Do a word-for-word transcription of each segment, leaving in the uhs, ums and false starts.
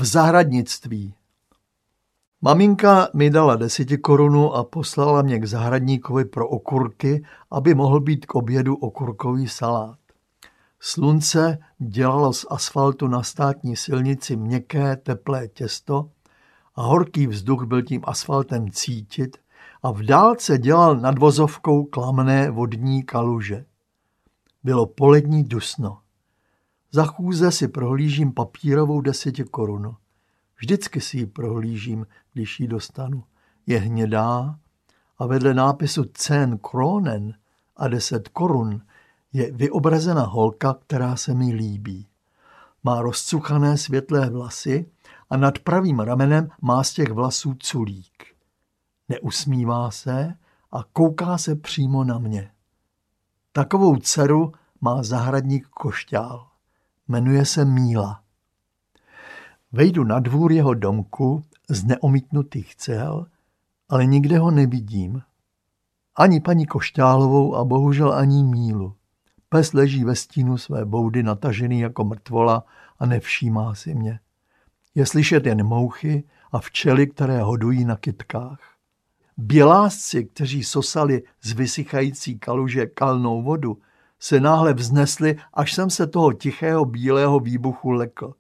v zahradnictví. Maminka mi dala desetikorunu a poslala mě k zahradníkovi pro okurky, aby mohl být k obědu okurkový salát. Slunce dělalo z asfaltu na státní silnici měkké, teplé těsto a horký vzduch byl tím asfaltem cítit a v dálce dělal nad vozovkou klamné vodní kaluže. Bylo polední dusno. Za chůze si prohlížím papírovou desetikorunu. Vždycky si ji prohlížím, když ji dostanu. Je hnědá a vedle nápisu zehn kronen a deset korun je vyobrazena holka, která se mi líbí. Má rozcuchané světlé vlasy a nad pravým ramenem má z těch vlasů culík. Neusmívá se a kouká se přímo na mě. Takovou dceru má zahradník Košťál. Jmenuje se Míla. Vejdu na dvůr jeho domku z neomítnutých cel, ale nikde ho nevidím. Ani paní Košťálovou a bohužel ani Mílu. Pes leží ve stínu své boudy natažený jako mrtvola a nevšímá si mě. Je slyšet jen mouchy a včely, které hodují na kytkách. Bělásci, kteří sosali z vysychající kaluže kalnou vodu, se náhle vznesli, až jsem se toho tichého bílého výbuchu lekl.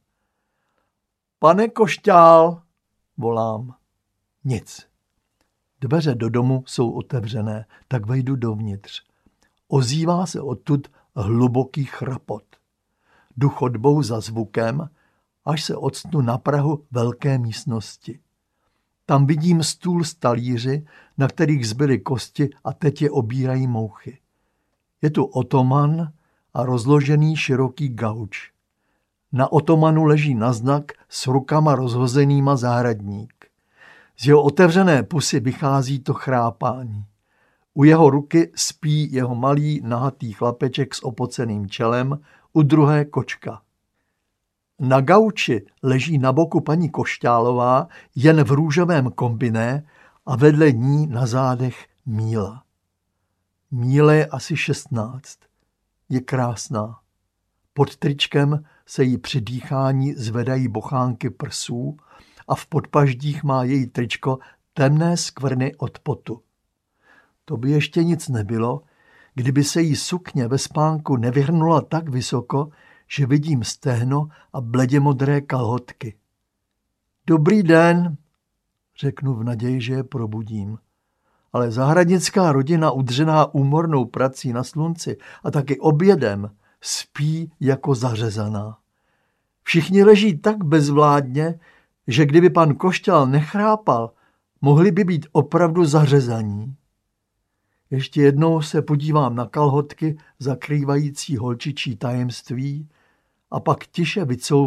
Pane Košťál, volám. Nic. Dveře do domu jsou otevřené, tak vejdu dovnitř. Ozývá se odtud hluboký chrapot. Jdu chodbou za zvukem, až se octnu na prahu velké místnosti. Tam vidím stůl s talíři, na kterých zbyly kosti a teď je obírají mouchy. Je tu otoman a rozložený široký gauč. Na otomanu leží naznak s rukama rozhozenýma zahradník. Z jeho otevřené pusy vychází to chrápání. U jeho ruky spí jeho malý nahatý chlapeček s opoceným čelem, u druhé kočka. Na gauči leží na boku paní Košťálová jen v růžovém kombiné a vedle ní na zádech Míla. Míle je asi šestnáct. Je krásná. Pod tričkem se jí při dýchání zvedají bochánky prsů a v podpaždích má její tričko temné skvrny od potu. To by ještě nic nebylo, kdyby se jí sukně ve spánku nevyhrnula tak vysoko, že vidím stehno a bledě modré kalhotky. Dobrý den, řeknu v naději, že je probudím. Ale zahradnická rodina udřená úmornou prací na slunci a taky obědem spí jako zařezaná. Všichni leží tak bezvládně, že kdyby pan Košťál nechrápal, mohli by být opravdu zařezaní. Ještě jednou se podívám na kalhotky zakrývající holčičí tajemství a pak tiše vycouvám